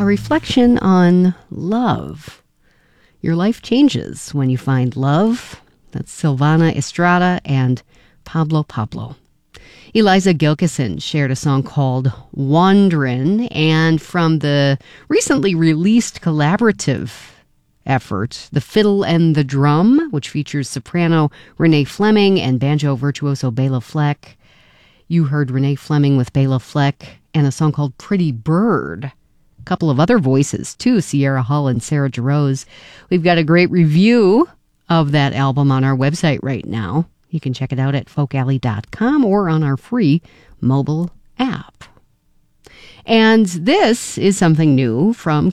a reflection on love. Your life changes when you find love. That's Silvana Estrada and Pablo Pablo. Eliza Gilkison shared a song called Wandrin, and from the recently released collaborative effort, The Fiddle and the Drum, which features soprano Renee Fleming and banjo virtuoso Bela Fleck. You heard Renee Fleming with Bela Fleck and a song called Pretty Bird. A couple of other voices, too, Sierra Hull and Sarah DeRose. We've got a great review of that album on our website right now. You can check it out at folkalley.com or on our free mobile app. And this is something new from